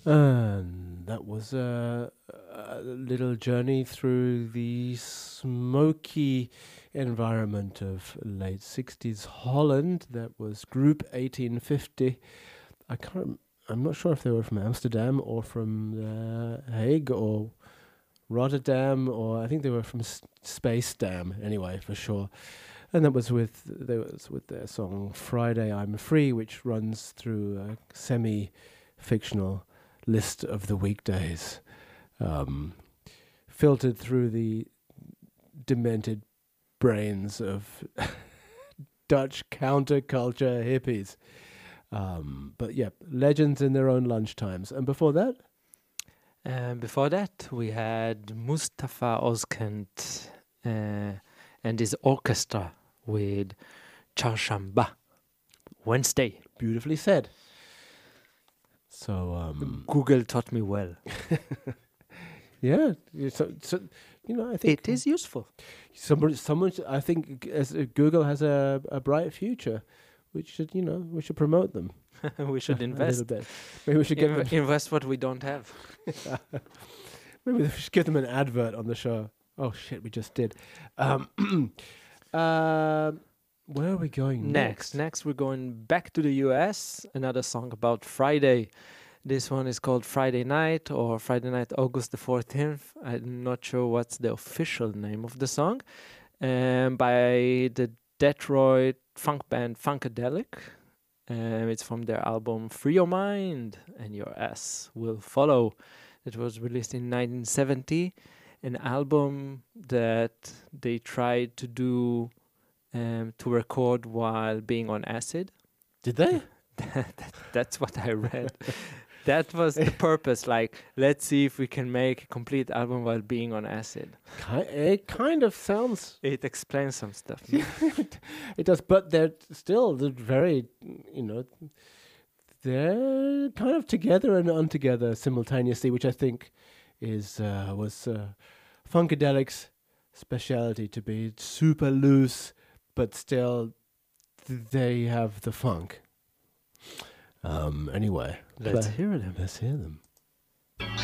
And that was a little journey through the smoky environment of late 60s Holland. That was Group 1850. I'm not sure if they were from Amsterdam or from The Hague or Rotterdam, or I think they were from Space Dam anyway, for sure. And that was with their song Friday I'm Free, which runs through a semi-fictional list of the weekdays, filtered through the demented brains of Dutch counterculture hippies. But yeah, legends in their own lunchtimes. And before that? Before that, we had Mustafa Ozkent and his orchestra with Çarşamba, Wednesday. Beautifully said. So Google taught me well. yeah, so I think it is useful. Someone, I think, as Google has a bright future. We should promote them. We should invest a little bit. Maybe we should invest what we don't have. Maybe we should give them an advert on the show. Oh shit, we just did. Where are we going next? Next, we're going back to the US. Another song about Friday. This one is called Friday Night, or Friday Night August the 14th. I'm not sure what's the official name of the song. By the Detroit funk band Funkadelic. It's from their album Free Your Mind and Your Ass Will Follow. It was released in 1970. An album that they tried to do to record while being on acid. Did they? That's what I read. That was the purpose. Like, let's see if we can make a complete album while being on acid. It kind of sounds... It explains some stuff. It does, but they're still very, they're kind of together and untogether simultaneously, which I think was Funkadelic's speciality, to be super loose, but still they have the funk. Anyway, let's hear them. Let's hear them.